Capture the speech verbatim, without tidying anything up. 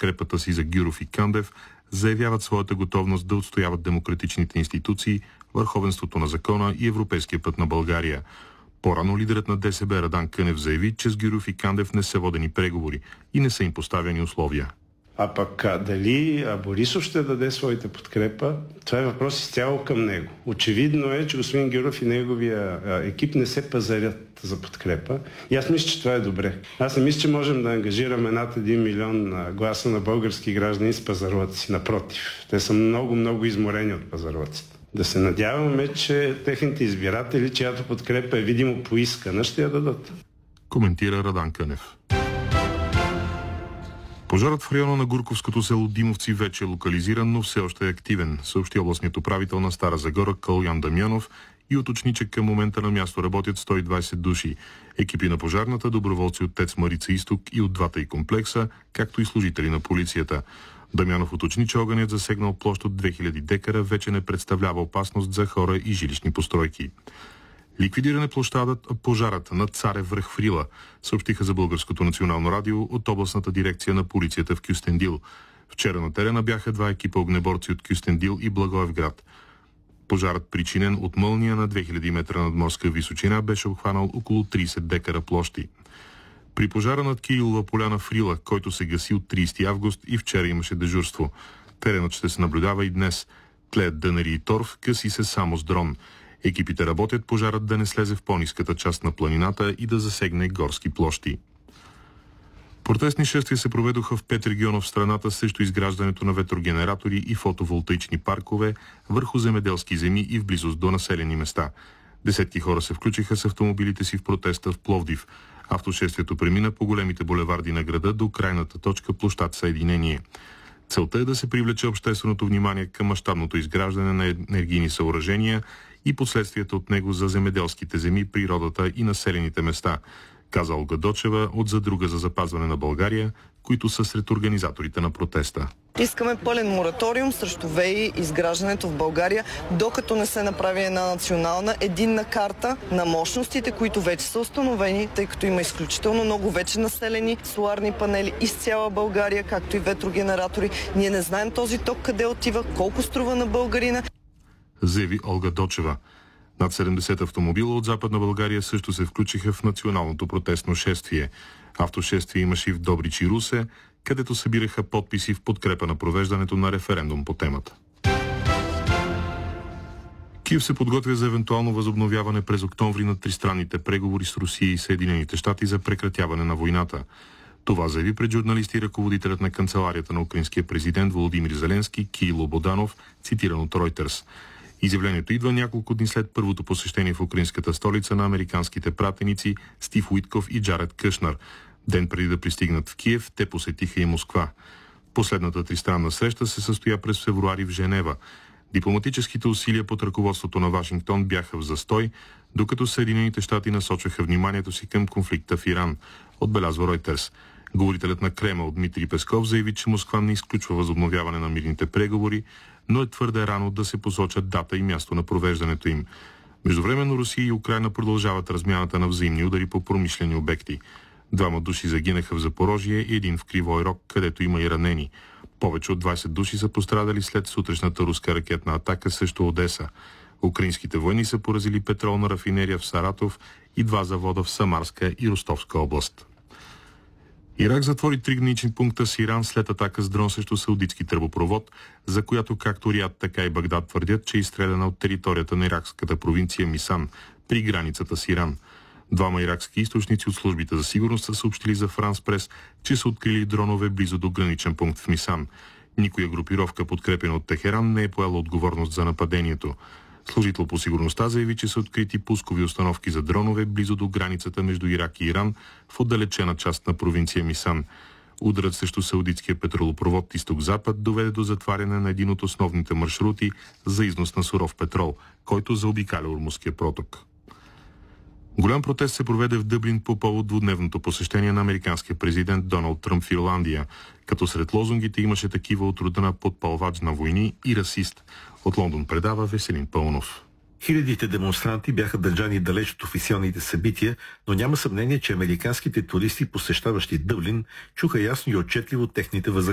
подкрепата си за Гюров и Кандев, заявяват своята готовност да отстояват демократичните институции, върховенството на закона и европейския път на България. По-рано лидерът на ДСБ Радан Кънев заяви, че с Гюров и Кандев не са водени преговори и не са им поставени условия. А пък а, дали а Борисов ще даде своята подкрепа, това е въпрос изцяло към него. Очевидно е, че господин Гюров и неговия а, екип не се пазарят за подкрепа. И аз мисля, че това е добре. Аз не мисля, че можем да ангажираме над един милион а, гласа на български граждани с пазарлъци. Напротив, те са много, много изморени от пазарлъците. Да се надяваме, че техните избиратели, чиято подкрепа е видимо поискана, ще я дадат. Коментира Радан Кънев. Пожарът в района на Гурковското село Димовци вече е локализиран, но все още е активен, съобщи областният управител на Стара Загора Калоян Дамянов и уточни, че към момента на място работят сто и двадесет души. Екипи на пожарната, доброволци от ТЕЦ Марица Изток и от двата и комплекса, както и служители на полицията. Дамянов уточни, че огънят, засегнал площ от две хиляди декара, вече не представлява опасност за хора и жилищни постройки. Ликвидиране площадът пожарът на Царев връх в Рила, съобщиха за Българското национално радио от областната дирекция на полицията в Кюстендил. Вчера на терена бяха два екипа огнеборци от Кюстендил и Благоевград. Пожарът, причинен от мълния на две хиляди метра надморска височина, беше обхванал около тридесет декара площи. При пожара над Кирилова поляна в Рила, който се гаси от тридесети август, и вчера имаше дежурство. Теренът ще се наблюдава и днес. Тлеят дънери и торф, къси се само с дрон. Екипите работят пожарът да не слезе в по-ниската част на планината и да засегне горски площи. Протестни шествия се проведоха в пет региона в страната срещу изграждането на ветрогенератори и фотоволтаични паркове върху земеделски земи и в близост до населени места. Десетки хора се включиха с автомобилите си в протеста в Пловдив. Автошествието премина по големите булеварди на града до крайната точка площад Съединение. Целта е да се привлече общественото внимание към мащабното изграждане на енергийни съоръжения и последствията от него за земеделските земи, природата и населените места, каза Олга Дочева от Задруга за запазване на България, които са сред организаторите на протеста. Искаме пълен мораториум срещу ВЕИ изграждането в България, докато не се направи една национална единна карта на мощностите, които вече са установени, тъй като има изключително много вече населени соларни панели из цяла България, както и ветрогенератори. Ние не знаем този ток къде отива, колко струва на българина. Заяви Олга Дочева. Над седемдесет автомобила от Западна България също се включиха в националното протестно шествие. Автошествие имаше и в Добрич и Русе, където събираха подписи в подкрепа на провеждането на референдум по темата. Киев се подготвя за евентуално възобновяване през октомври на тристранните преговори с Русия и Съединените щати за прекратяване на войната. Това заяви пред журналисти ръководителят на канцеларията на украинския президент Володимир Зеленски Кирило Боданов, цитиран от Reuters. Изявлението идва няколко дни след първото посещение в украинската столица на американските пратеници Стив Уитков и Джаред Къшнар. Ден преди да пристигнат в Киев, те посетиха и Москва. Последната тристранна среща се състоя през февруари в Женева. Дипломатическите усилия под ръководството на Вашингтон бяха в застой, докато Съединените щати насочваха вниманието си към конфликта в Иран, отбелязва Reuters. Говорителят на Кремъл Дмитрий Песков заяви, че Москва не изключва възобновяване на мирните преговори, но е твърде рано да се посочат дата и място на провеждането им. Междувременно Русия и Украйна продължават размяната на взаимни удари по промишлени обекти. Двама души загинаха в Запорожие и един в Кривой Рог, където има и ранени. Повече от двадесет души са пострадали след сутрешната руска ракетна атака срещу Одеса. Украинските войни са поразили петролна рафинерия в Саратов и два завода в Самарска и Ростовска област. Ирак затвори три гранични пункта с Иран след атака с дрон срещу саудитски тръбопровод, за която както Риад, така и Багдад твърдят, че е изстреляна от територията на иракската провинция Мисан, при границата с Иран. Двама иракски източници от службите за сигурност са съобщили за Франс Прес, че са открили дронове близо до граничен пункт в Мисан. Никоя групировка, подкрепена от Техеран, не е поела отговорност за нападението. Служител по сигурността заяви, че са открити пускови установки за дронове близо до границата между Ирак и Иран в отдалечена част на провинция Мисан. Ударът срещу саудитския петролопровод Изток-Запад доведе до затваряне на един от основните маршрути за износ на суров петрол, който заобикаля Ормузския проток. Голям протест се проведе в Дъблин по повод двудневното посещение на американския президент Доналд Тръмп в Ирландия, като сред лозунгите имаше такива от рода на подпалвач на войни и расист. От Лондон предава Веселин Пълнов. Хилядите демонстранти бяха държани далеч от официалните събития, но няма съмнение, че американските туристи, посещаващи Дъблин, чуха ясно и отчетливо техните възражения.